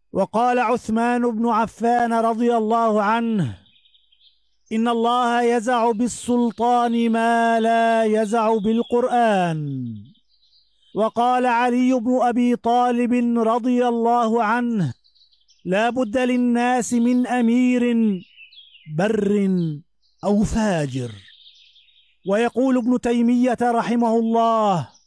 وقال عثمان بن عفان رضي الله عنه: إن الله يزع بالسلطان ما لا يزع بالقرآن. وقال علي بن أبي طالب رضي الله عنه: لا بد للناس من أمير بر أو فاجر. ويقول ابن تيمية رحمه الله: